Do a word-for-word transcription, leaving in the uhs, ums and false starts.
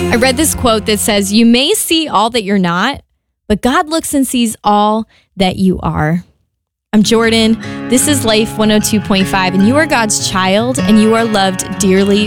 I read this quote that says, "You may see all that you're not, but God looks and sees all that you are." I'm Jordan. This is Life one oh two point five, and you are God's child, and you are loved dearly